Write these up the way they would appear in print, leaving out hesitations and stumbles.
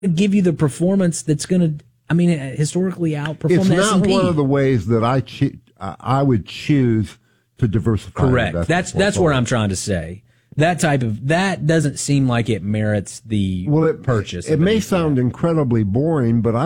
give you the performance that's going to, historically outperform it's the not S&P. One of the ways that I would choose to diversify. Correct. That's what I'm trying to say. That doesn't seem like it merits the purchase. It may sound incredibly boring, but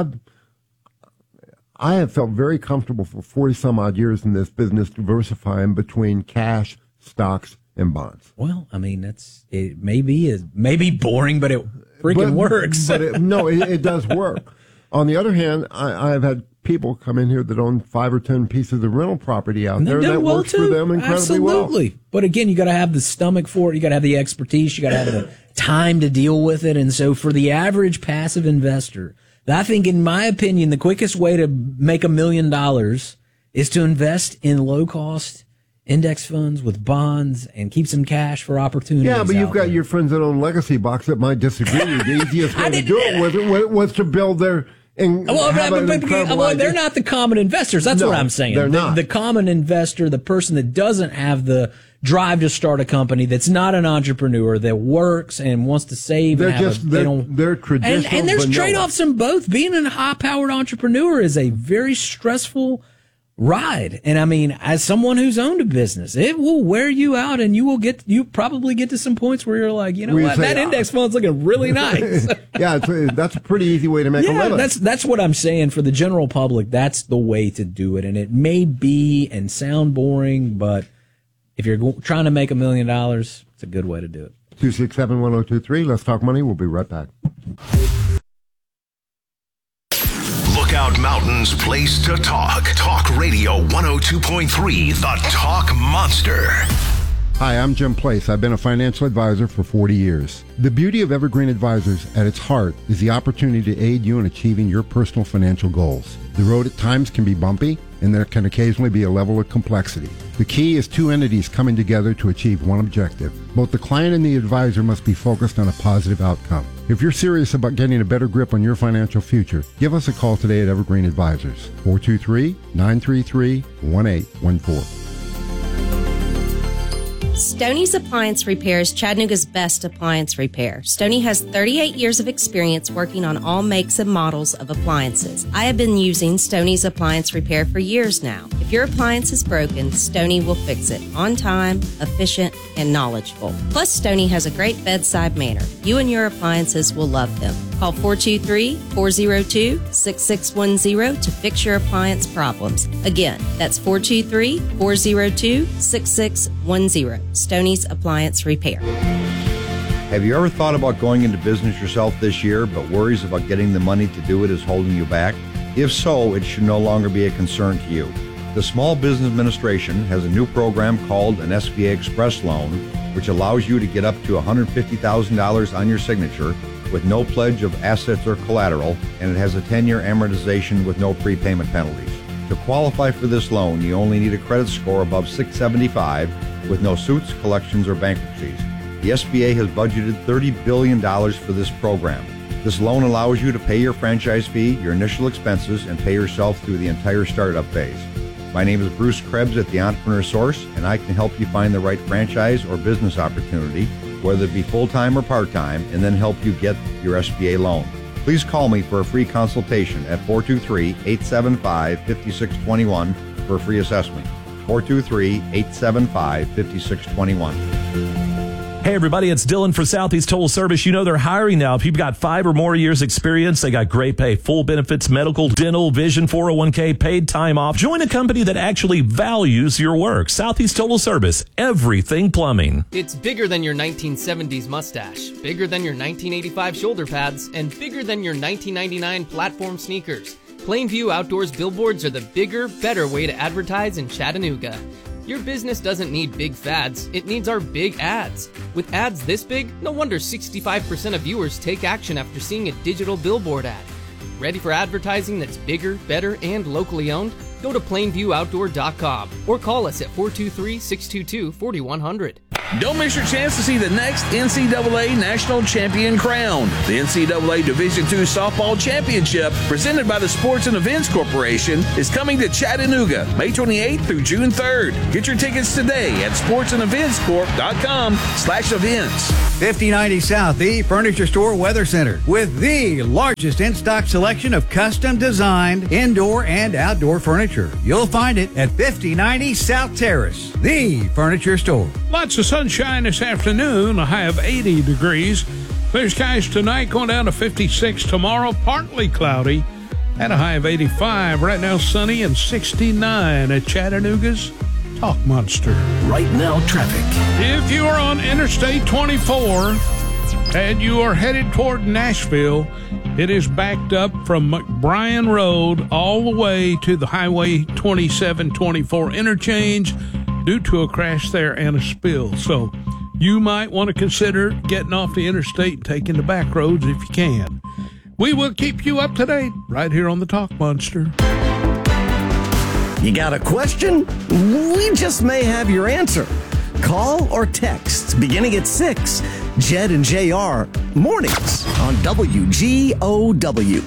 I have felt very comfortable for 40 some odd years in this business, diversifying between cash, stocks, and bonds. Well, it may be boring, but it freaking works. But it does work. On the other hand, I've had people come in here that own 5 or 10 pieces of rental property out there that works for them incredibly well. Absolutely. But again, you got to have the stomach for it. You got to have the expertise. You got to have the time to deal with it. And so for the average passive investor, I think, in my opinion, the quickest way to make $1 million is to invest in low cost index funds with bonds and keep some cash for opportunities. Yeah, but you've got your friends that own legacy box that might disagree. The easiest way to do it was to build their. They're not the common investors. That's what I'm saying. They're not. The common investor, the person that doesn't have the drive to start a company, that's not an entrepreneur, that works and wants to save. They're traditional. And there's vanilla. trade-offs in both. Being a high-powered entrepreneur is a very stressful ride. And as someone who's owned a business, it will wear you out, and you probably get to some points where you're like, that index fund's looking really nice. Yeah, that's a pretty easy way to make a living. That's what I'm saying. For the general public, that's the way to do it. And it may be and sound boring, but if you're trying to make $1 million, it's a good way to do it. 267-1023. Let's talk money. We'll be right back. Lookout Mountain's place to talk. Talk Radio 102.3, the Talk Monster. Hi, I'm Jim Place. I've been a financial advisor for 40 years. The beauty of Evergreen Advisors at its heart is the opportunity to aid you in achieving your personal financial goals. The road at times can be bumpy, and there can occasionally be a level of complexity. The key is two entities coming together to achieve one objective. Both the client and the advisor must be focused on a positive outcome. If you're serious about getting a better grip on your financial future, give us a call today at Evergreen Advisors, 423-933-1814. Stoney's Appliance Repair is Chattanooga's best appliance repair. Stoney has 38 years of experience working on all makes and models of appliances. I have been using Stoney's Appliance Repair for years now. If your appliance is broken, Stoney will fix it on time, efficient, and knowledgeable. Plus, Stoney has a great bedside manner. You and your appliances will love them. Call 423-402-6610 to fix your appliance problems. Again, that's 423-402-6610. Stoney's Appliance Repair. Have you ever thought about going into business yourself this year, but worries about getting the money to do it is holding you back? If so, it should no longer be a concern to you. The Small Business Administration has a new program called an SBA Express Loan, which allows you to get up to $150,000 on your signature with no pledge of assets or collateral, and it has a 10-year amortization with no prepayment penalties. To qualify for this loan, you only need a credit score above 675 with no suits, collections, or bankruptcies. The SBA has budgeted $30 billion for this program. This loan allows you to pay your franchise fee, your initial expenses, and pay yourself through the entire startup phase. My name is Bruce Krebs at the Entrepreneur Source, and I can help you find the right franchise or business opportunity, whether it be full-time or part-time, and then help you get your SBA loan. Please call me for a free consultation at 423-875-5621 for a free assessment. 423-875-5621. Hey everybody, it's Dylan for Southeast Total Service. You know they're hiring now. If you've got 5 or more years experience, they got great pay, full benefits, medical, dental, vision, 401k, paid time off. Join a company that actually values your work. Southeast Total Service, everything plumbing. It's bigger than your 1970s mustache, bigger than your 1985 shoulder pads, and bigger than your 1999 platform sneakers. Plainview Outdoors billboards are the bigger, better way to advertise in Chattanooga. Your business doesn't need big fads, it needs our big ads. With ads this big, no wonder 65% of viewers take action after seeing a digital billboard ad. Ready for advertising that's bigger, better, and locally owned? Go to plainviewoutdoor.com or call us at 423-622-4100. Don't miss your chance to see the next NCAA National Champion crowned. The NCAA Division II Softball Championship, presented by the Sports and Events Corporation, is coming to Chattanooga May 28th through June 3rd. Get your tickets today at sportsandeventscorp.com/events. 5090 South, the Furniture Store Weather Center, with the largest in-stock selection of custom-designed indoor and outdoor furniture. You'll find it at 5090 South Terrace, the Furniture Store. Lots of sunshine this afternoon, a high of 80 degrees. Clear skies tonight, going down to 56 tomorrow, partly cloudy, at a high of 85. Right now, sunny and 69 at Chattanooga's Talk Monster. Right now, traffic. If you are on Interstate 24 and you are headed toward Nashville, it is backed up from McBrien Road all the way to the Highway 2724 interchange due to a crash there and a spill. So you might want to consider getting off the interstate and taking the back roads if you can. We will keep you up to date right here on the Talk Monster. You got a question? We just may have your answer. Call or text beginning at 6. Jed and JR, mornings on WGOW.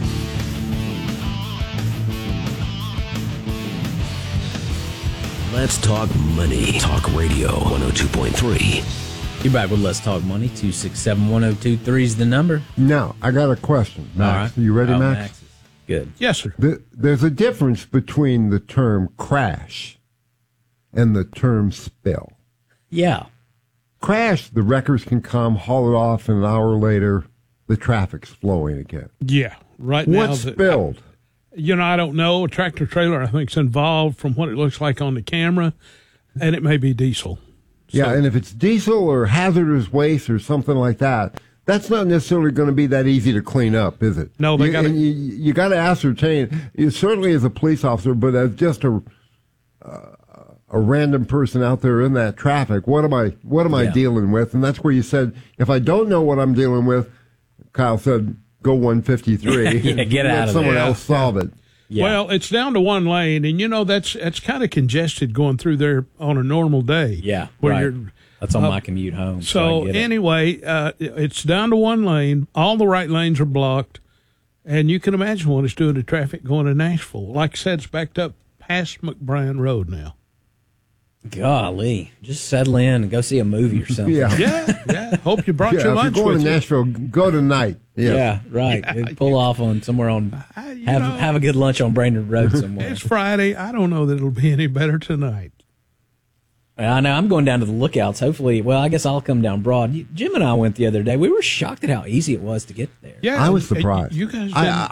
Let's talk money. Talk Radio 102.3. You're back with Let's Talk Money. 267-1023 is the number. Now, I got a question. Max, all right. Are you ready, Max? Good. Yes, sir. There's a difference between the term crash and the term spill. Yeah. Crash, the wreckers can come, haul it off, and an hour later, the traffic's flowing again. Yeah, right now. What spilled? I don't know. A tractor trailer, I think, is involved from what it looks like on the camera, and it may be diesel. Yeah, and if it's diesel or hazardous waste or something like that, that's not necessarily going to be that easy to clean up, is it? No, they got you got to ascertain. You certainly, as a police officer, but as just a random person out there in that traffic, what am I dealing with? And that's where you said, if I don't know what I'm dealing with, Kyle said, go 153. Yeah, get out of there. Someone else solve it. Yeah. Well, it's down to one lane, and that's kind of congested going through there on a normal day. Yeah, where that's on my commute home. So anyway, it's down to one lane. All the right lanes are blocked, and you can imagine what it's doing to traffic going to Nashville. Like I said, it's backed up past McBrien Road now. Golly, just settle in and go see a movie or something. Yeah. Hope you brought your lunch if you're going with to you. Nashville, go tonight. Yeah, right. Pull off on somewhere on have a good lunch on Brainerd Road somewhere. It's Friday. I don't know that it'll be any better tonight. I know. I'm going down to the Lookouts. Hopefully, I guess I'll come down Broad. Jim and I went the other day. We were shocked at how easy it was to get there. Yeah, I was surprised. You guys,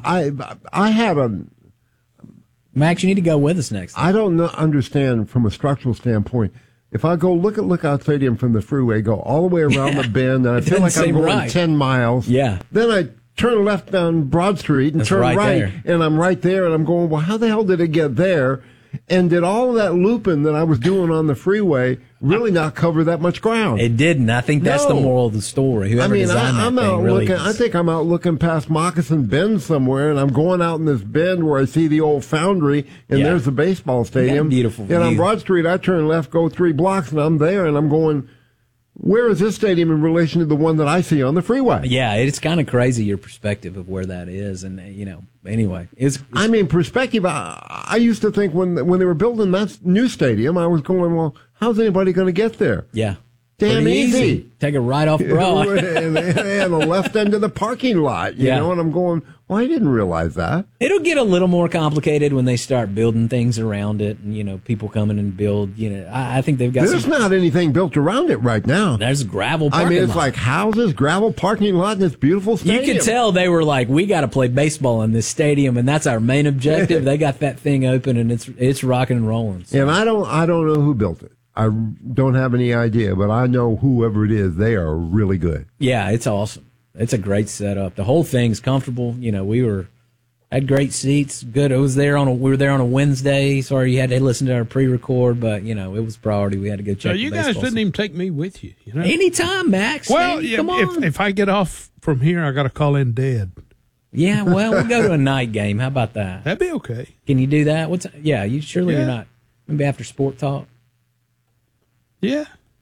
I had a. Max, you need to go with us next time. I don't understand from a structural standpoint. If I go look at Lookout Stadium from the freeway, go all the way around the bend, and I feel like I'm going 10 miles. Yeah. Then I turn left down Broad Street and turn right, and I'm right there, and I'm going, well, how the hell did it get there? And did all of that looping that I was doing on the freeway really not cover that much ground? It didn't. I think that's the moral of the story. Whoever designed that thing really looking. I think I'm out looking past Moccasin Bend somewhere, and I'm going out in this bend where I see the old foundry, and there's the baseball stadium. Beautiful view. And on Broad Street, I turn left, go 3 blocks, and I'm there, and I'm going, where is this stadium in relation to the one that I see on the freeway? Yeah, it's kind of crazy, your perspective of where that is. And, anyway. I mean, perspective, I used to think when they were building that new stadium, I was going, well, how's anybody going to get there? Yeah. Damn easy. Take a right off Broad. and the left end of the parking lot, you know, and I'm going, well, I didn't realize that. It'll get a little more complicated when they start building things around it and, people coming and build, I think they've got There's not anything built around it right now. There's gravel parking lot. It's like houses, gravel parking lot, and this beautiful stadium. You could tell they were like, we got to play baseball in this stadium, and that's our main objective. They got that thing open, and it's rocking and rolling. So. And I don't know who built it. I don't have any idea, but I know whoever it is, they are really good. Yeah, it's awesome. It's a great setup. The whole thing's comfortable. We had great seats. Good. We were there on a Wednesday. Sorry, you had to listen to our pre-record, but it was priority. We had to go check. So you guys didn't even take me with you. Anytime, Max. Well, come on. If I get off from here, I got to call in dead. Yeah, well, we'll go to a night game. How about that? That'd be okay. Can you do that? You're not. Maybe after sport talk. Yeah.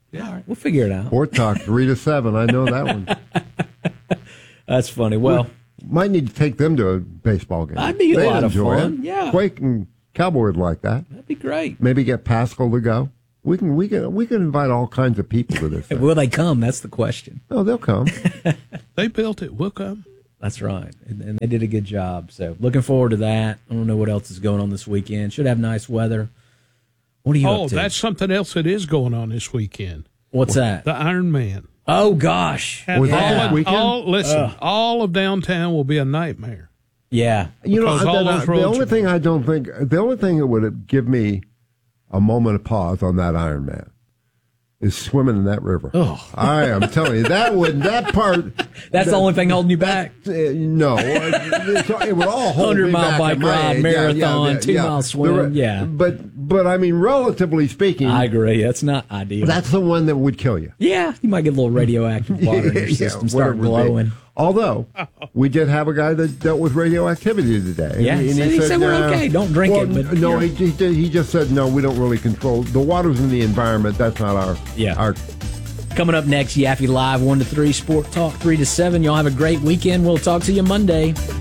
Yeah. All right, we'll figure it out. Sport Talk 3 to 7. I know that one. That's funny. Well, might need to take them to a baseball game. That'd be a lot of enjoy fun. it. Yeah. Quake and Cowboy would like that. That'd be great. Maybe get Pascal to go. We can invite all kinds of people to this thing. Will they come? That's the question. Oh, they'll come. They built it. We'll come. That's right. And they did a good job. So looking forward to that. I don't know what else is going on this weekend. Should have nice weather. What are you up to? That's something else that is going on this weekend. What's that? The Iron Man. Oh, gosh. Was that this weekend? All of downtown will be a nightmare. Yeah. You know, Because all those the roads only are- thing the only thing that would give me a moment of pause on that Iron Man is swimming in that river. Oh. I am telling you, that part. That's the only thing holding you back. No, it would all hold 100 me mile back bike at my ride, age. marathon, 2-mile swim. Yeah. But I mean, relatively speaking, I agree. That's not ideal. that's the one that would kill you. Yeah. You might get a little radioactive water in your system, start whatever it would be. glowing. Although, we did have a guy that dealt with radioactivity today. Yeah, he said we're okay. Don't drink it. But no, he just said, no, we don't really control. The water's in the environment. That's not our... Coming up next, Yaffe Live, 1 to 3, Sport Talk 3 to 7. Y'all have a great weekend. We'll talk to you Monday.